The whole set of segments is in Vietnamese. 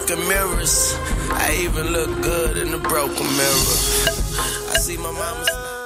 broken mirrors. I even look good in the broken mirror. I see my mama.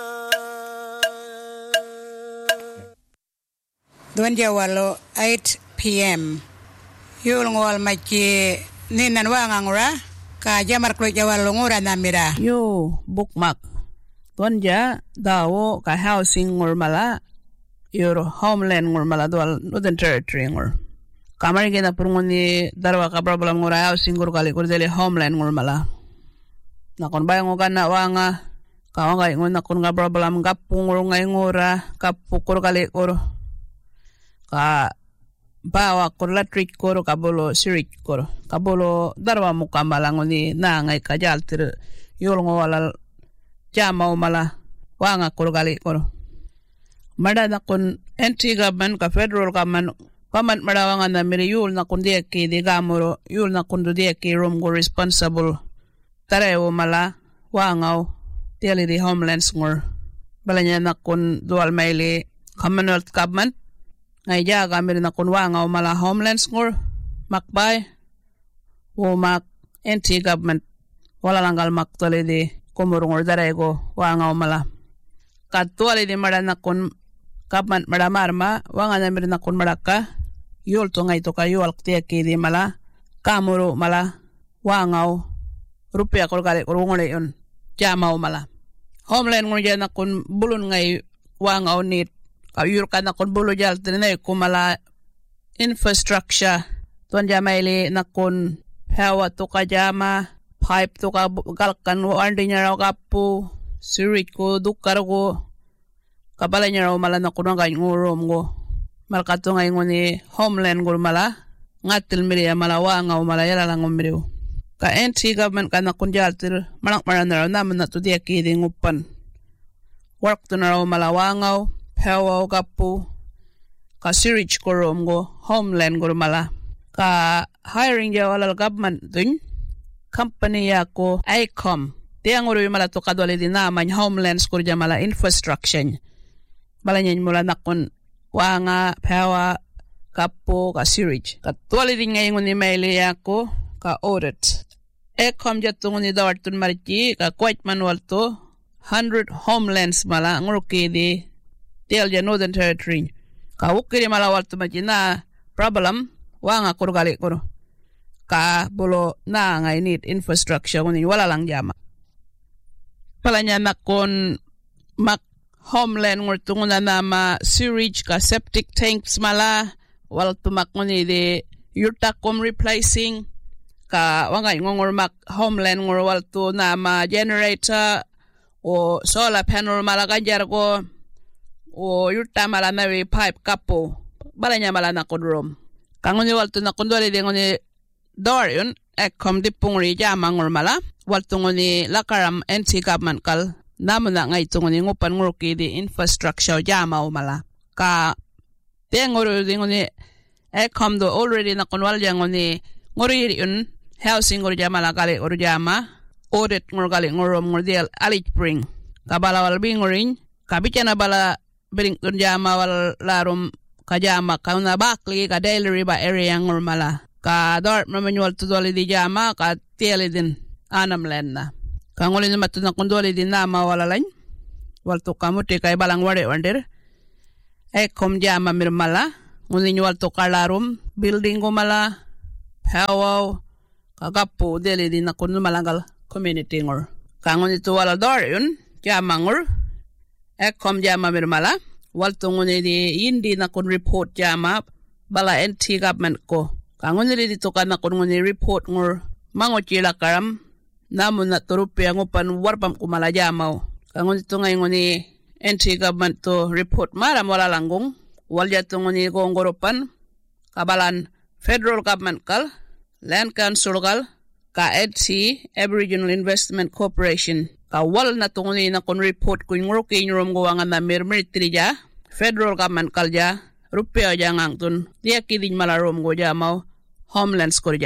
Duan jawalo 8 p.m. Yul ngol machi ninan wa ngangura ka jamar klo jawalo ngura namira. Yo bookmark. Duan ja dawo ka housing ngor mala your homeland ngor mala dual northern territory ngor. Kamar gena purngoni darwa ka problem ngor housing ngor kali kor dele homeland ngor mala. Nakon bayang ngana wanga kawanga ngon nakon ga problem gapung ngor ngai ngora kapukor kali kor ka bawa kor latrik kor kabolo sirik kor kabolo darwa mukamala ngoni na ngai kajal tir yol ngwala jama mala wanga kor gali kor mada nakon anti government ka federal government paman mada wanga na miri yul nakon de ke de gamoro yul nakon de ke rom go responsible tarewo mala wanga tele di homelands ngor balanya nakon dual maile commonwealth government ngai jaga mir na kun wanga mala homelands ngor makbay wo mak anti government wala langal mak tole de komorongor darego wanga mala katwale de mara na kun government mara marma wanga na mir na kun maraka yol to ngai to ka yol te ke de mala kamoro mala wanga rupiah kor gale kor ngole yon jama mala homeland ngor ja na kun bulun ngai wanga nit kayur kana kon bolo jal tene ko mala infrastructure ton jamaile nakon hawa to ka jama pipe to ka galkan andinya ra kapu sirit ko dukar ko kabalanya ra mala nakon nga ngorom go malkato nga ngoni homeland gol mala ngatil miri mala wa nga mala yala lang miri ka anti government kana kon jal tir malak maran ra naman na to dia ki ding upan work to na ra mala wa nga Hawa kapu ka sirich korom go homeland go mala ka hiring ja wala government dun company ya ko ICOM tiang oro mala to kadole dina man homelands ko ja mala infrastructure balanya mula nakon wanga hawa kapu ka sirich ka tole dinga ngoni maile ya ko ka audit ICOM ja tungoni dawartun marji ka quite manual to 100 homelands mala ngoroke di Del ja Northern Territory. Ka ukiri malawal tumajina problem wanga kurgali kuro. Ka bolo na ngai need infrastructure kunin wala lang jama. Palanya nakon mak homeland ngurtunguna nama sewage ka septic tanks mala wal tumak nguni de yurtakom replacing ka wanga ngongor mak homeland ngur wal tu nama generator o solar panel mala ganjar ko o yurta mala nawi pipe kapo balanya mala na kodrom kangoni waltu na kondole de ngoni dorion ekom dipungri jama ngor mala waltu ngoni lakaram anti government kal namuna ngai tungoni ngupan ngurki di infrastructure jama o mala ka tengoro de ngoni ekom do already na konwal jangoni ngori yun housing ngor jama la kale or jama audit ngor kale ngorom ngor del alit spring kabala wal bingorin kabichana bala bring jama wal larum kajama kauna bakli ka daily riba area ngor mala ka dort manual to doli di jama ka tiele din anam lenna ka ngoli na matuna kondoli din nama wala lain wal to kamuti kay balang ware wander kom jama mir mala ngoli wal to kalarum building go mala hawaw kagapo deli din nakon malangal community ngor ka ngoli to wala dor yun jama ngor kom jama mir mala wal to ngoni di indi na kon report jama bala anti government ko kangoni di to kana kon ngoni report ngor mango chila karam namun na turupi ngupan warpam kumala jama kangoni to ngai ngoni anti government to report mara wala langong wal ja to ngoni ko ngoropan kabalan federal government kal land council kal ka anti Aboriginal Investment Corporation kawal na tunguni na kon report ko ngoro kinrom go nga na mermitri ja federal government kalja rupiah jangang tun dia kidin malarom go ja mau homelands ko ja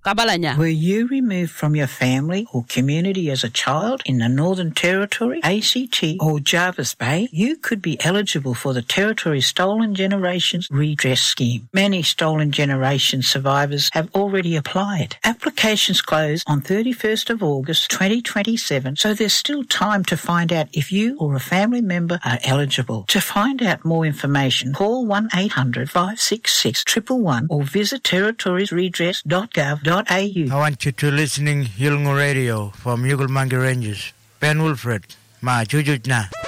kabalanya. Were you removed from your family or community as a child in the Northern Territory, ACT or Jervis Bay? You could be eligible for the Territory Stolen Generations Redress Scheme. Many Stolen Generation survivors have already applied. Applications close on 31st of August 2027, so there's still time to find out if you or a family member are eligible. To find out more information, call 1-800-566-111 or visit territoriesredress.gov.au. I want you to listening Yulngu Radio from Yugelmangi Ranges. Ben Wilfred, Ma Jujutna.